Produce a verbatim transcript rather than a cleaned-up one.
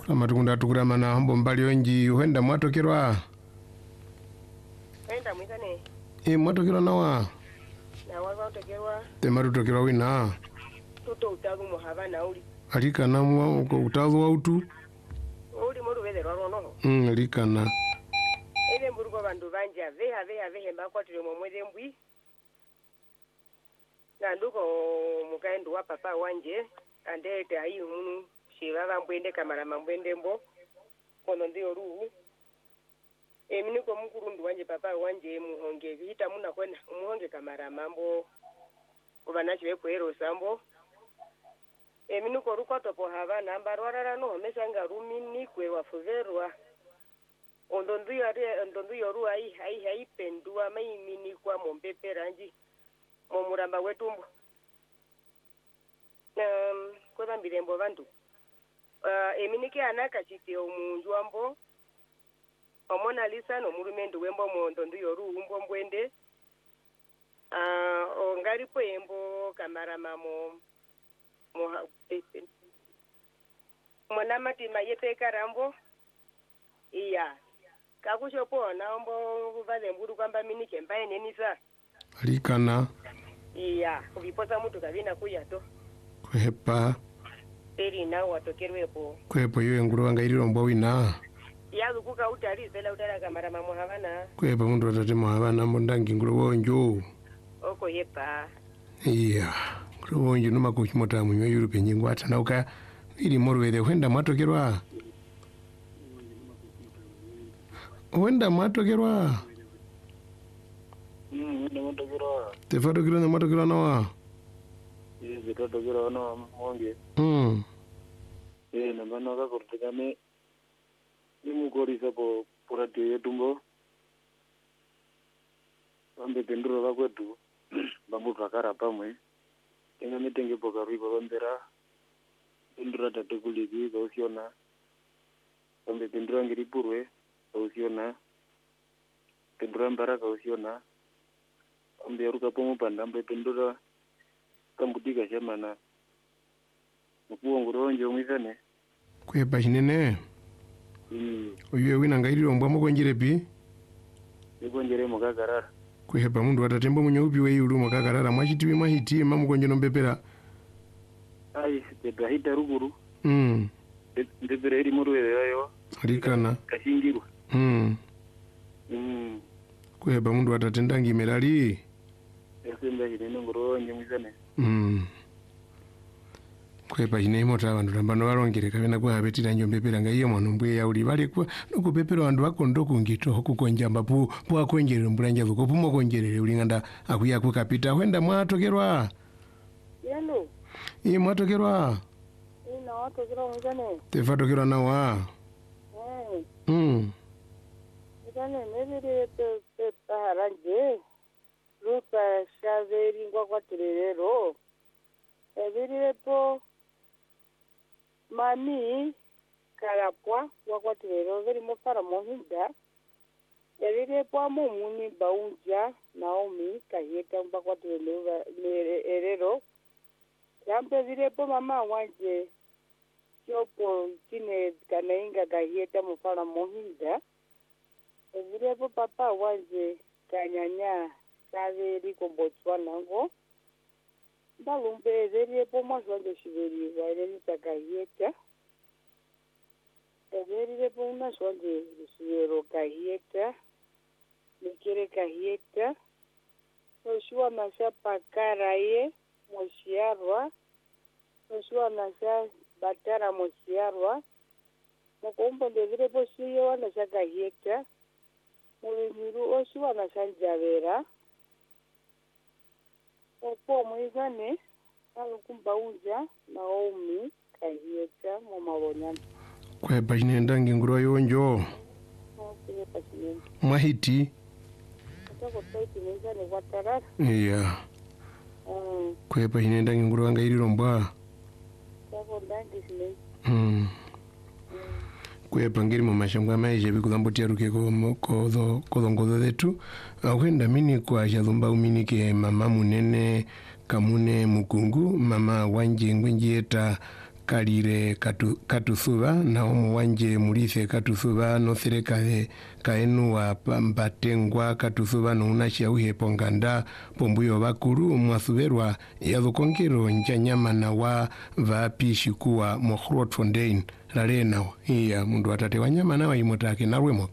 Kama tukunda tukurama na hambo mbali onji huenda mwatokerwa. Huenda mwitane. E mwatokerwa nawa. Na wawa utokerwa. Temaru tokerwa wina. Tuto utagu muhava na uli. Alika na mwa utagu wa utu. Uli muru weze rwaro noho. Mm, alika na. Ele mburugo bandu banja veha veha vehe mbakwa tuli mwemweze mbwi. Na nduko mukaendu wa papa wanje. Ande te ayi hunu. Shivava mbwende kamara mbwende mbo. Kono ndiyo ruhu. E miniko mkurundu wanje papa wanje muhonge. Vihita muna kwena. Muhonge kamara mambo. Ubanachi wepo hero sambo. E miniko ruko topo hava namba. Rwarara no mesanga rumini kwe wafuverwa. Ondondu yari ondondu yoru ai hai hai pendua mai mini kwa mompepe ranji. Momuramba wetumbo. Um, kwa mbirembo vandu. Uh, eminike anaka chiti omunju ambo omona lisa no murumendu wembo mondondu yoru umbo mbwende uh, ongari po embo kamara mamo moha mona mati mayete karambo iya kakusho po na ombo vale mburu kwamba minike mbaye nenisa alikana iya kuviposa mtu kavina kuya to kwepa peri na watokerwepo kwepo yo nguru wanga iriro mbwa wina yazu kuka utali zela utala kamara mamo havana kwepa mundu watate mo havana mondangi nguru wonjo oko yepa iya nguru wonjo numa kuchimota munyo yuru penyingu atana uka ili morwede huenda mwatokerwa huenda mwatokerwa mm huenda mwatokerwa tefatokirwa na mwatokerwa nawa Yes, toto kira no monge. Mm. Eh, na bana ka kortikane. Imu korisa po purati yetumbo. Ambe penduro ba kwetu. Bambu takara pamwe. Tenga mitenge poka riba bambera. Pendura tate kuligi ka usiona. Ambe pendura ngiri purwe ka usiona. Pendura mbara ka usiona. Ambe ruka pomo pandambe pendura kambutika shamana mukuongoro nje umizane kwepa chinene mm uyo wina ngairiro mbwa mokonjere pi ikonjere mukagarara kwepa mundu watatembo munyupi we yulu mukagarara mwachitiwe mwahiti mamukonjeno mbepera ai teta hita ruguru mm ndepera iri muruwe yayo alikana kashingirwa mm mm kwepa mundu watatenda ngimelali esemba hine ngoro nje umizane mm kwepa ine mota abantu lambano walongere kabena kwa abetira njombe pera ngaiye mwana mbwe ya uli bale kwa nokupepera abantu bakondo kungito okukonja mbapu po konjerera mbulanja zuko pumo konjerere ulinganda akuya kukapita hwenda mwatokerwa yalo i mwatokerwa ina watokerwa mjane tefatokerwa nawa eh mm mjane nebere te te taranje lupa shaveri ngwa kwa terero ebiri po mami karapwa ngwa kwa terero veri mo para mohinda ebiri po mumuni baunja Naomi kaheta ngwa kwa terero erero yampe vire po mama wanje chopo tine kanainga kaheta mo para mohinda ebiri po papa wanje kanyanya saveri ko Botswana ngo balumbe veri po mwazonde shiveri vaile takayeta veri po una sonde shivero kaheta mikere kaheta oshua nasha pakaraye moshiarwa oshua nasha batara moshiarwa mokombo veri po shiyo wana shakaheta mulimiru oshua nasha njavera opo mwizane alukumbauja Naomi kahiyeta mo mabonyana kwepa chinene ndangi ngurwa yonjo okye pachine mwahiti atako taiti mwizane kwatarara iya mm kwepa chinene ndangi ngurwa ngairiro mbwa atako ndangi sine mm kwepa ngiri mu mashangwa maisha bikulambotia ruke ko kodo kodongodo detu akwenda mini kwa shadumba uminike mama munene kamune mukungu mama wanje ngwenjeta kalire katu, katusuba na omu wanje mulise katusuba nosire kae kaenua mbatengwa katusuba nounashia uhepo nganda pombuyo bakuru mwasuberwa yazokongero njanyamana wa vapishi kuwa mo Grootfontein lalena iya mundu atate wanyamana wa imotake narwemo